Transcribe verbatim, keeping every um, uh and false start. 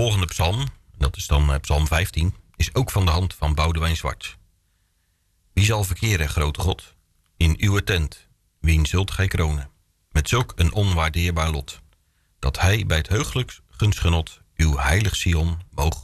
volgende psalm, dat is dan uh, psalm vijftien... is ook van de hand van Boudewijn Zwart. Wie zal verkeren, grote God? In uw tent, wien zult gij kronen? Met zulk een onwaardeerbaar lot... dat hij bij het heuglijks gunstgenot... uw heilig Sion moog